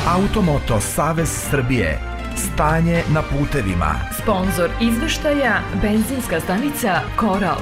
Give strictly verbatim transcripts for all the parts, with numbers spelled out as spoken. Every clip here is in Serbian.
Automoto Savez Srbije. Stanje na putevima. Sponzor izveštaja benzinska stanica Koral.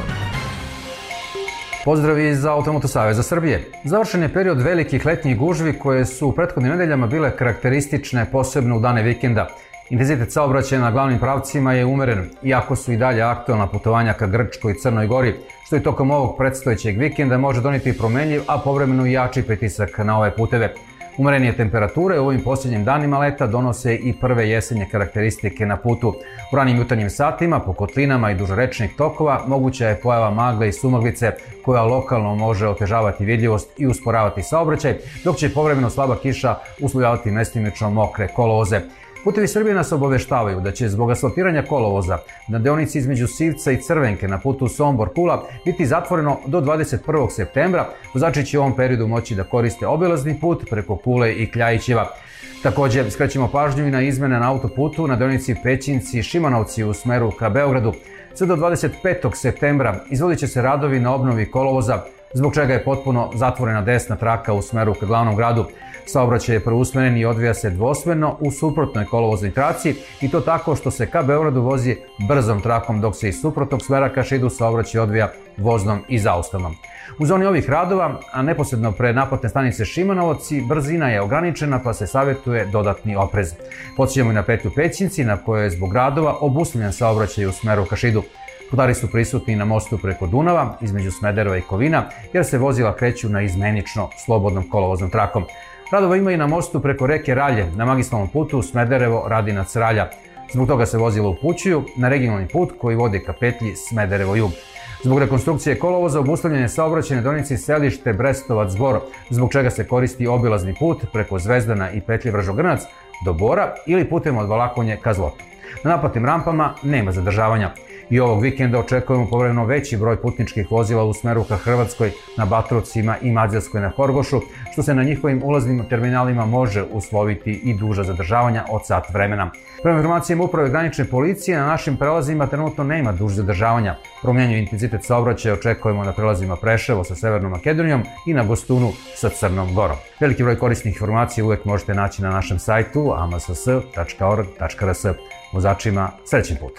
Pozdrav iz Automoto Saveza Srbije. Završen je period velikih letnjih gužvi koje su u prethodnim nedeljama bile karakteristične posebno u dane vikenda. Intenzitet saobraćaja na glavnim pravcima je umeren, iako su i dalje aktualna putovanja ka Grčkoj i Crnoj Gori, što i tokom ovog predstojećeg vikenda može doneti promenljiv, a povremeno i jači pritisak na ove puteve. Umerenije temperature u ovim posljednjim danima leta donose i prve jesenje karakteristike na putu. U ranim jutarnjim satima, po kotlinama i duž rečnih tokova, moguća je pojava magle i sumaglice koja lokalno može otežavati vidljivost i usporavati saobraćaj, dok će povremeno slaba kiša uslovljavati mestimično mokre kolovoze. Putevi Srbije nas obaveštavaju da će zbog asfaltiranja kolovoza na deonici između Sivca i Crvenke na putu Sombor-Kula biti zatvoreno do dvadeset prvog septembra. Vozači će u ovom periodu moći da koriste obilazni put preko Kule i Kljajićeva. Također skrećemo pažnju i na izmene na autoputu na deonici Pećinci-Šimanovci u smeru ka Beogradu. Sve do dvadeset petog septembra izvodit će se radovi na obnovi kolovoza, zbog čega je potpuno zatvorena desna traka u smeru ka glavnom gradu. Saobraćaj je preusmeren i odvija se dvosmerno u suprotnoj kolovoznoj traci i to tako što se ka Beogradu vozi brzom trakom, dok se iz suprotnog smera ka Šidu saobraćaj odvija voznom i zaustavnom. U zoni ovih radova, a neposredno pre naplatne stanice Šimanovac, brzina je ograničena pa se savjetuje dodatni oprez. Podsjećamo i na petlju Pećinci na kojoj je zbog radova obustavljen saobraćaj u smeru ka Šidu. Putari su prisutni na mostu preko Dunava između Smedereva i Kovina jer se vozila kreću na izmenično slobodnom kolovoznom trakom. Radova ima i na mostu preko reke Ralje na magistralnom putu Smederevo-Radinac-Ralja. Zbog toga se vozila upućuju na regionalni put koji vodi ka petlji Smederevo-Jug. Zbog rekonstrukcije kolovoza obustavljen je saobraćaj na deonici Selište Brestovac-Bor, zbog čega se koristi obilazni put preko Zvezdana i petlje Vržogranac do Bora ili putem od Valakonje ka Zlotu. Na naplatnim rampama nema zadržavanja. I ovog vikenda očekujemo povremeno veći broj putničkih vozila u smeru ka Hrvatskoj na Batrovcima i Mađarskoj na Horgošu, što se na njihovim ulaznim terminalima može usloviti i duža zadržavanja od sat vremena. Prema informacijama Uprave granične policije, na našim prelazima trenutno nema duž zadržavanja. Promijenjen intenzitet saobraćaja očekujemo na prelazima Preševo sa Severnom Makedonijom i na Gostunu sa Crnom Gorom. Veliki broj korisnih informacija uvek možete naći na našem sajtu a m s s tačka org tačka r s. Vozačima srećan put!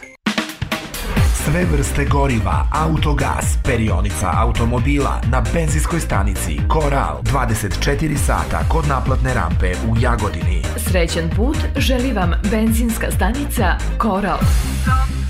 Sve vrste goriva, Autogas, perionica automobila na benzinskoj stanici Koral, dvadeset četiri sata kod naplatne rampe u Jagodini. Srećan put želi vam benzinska stanica Koral.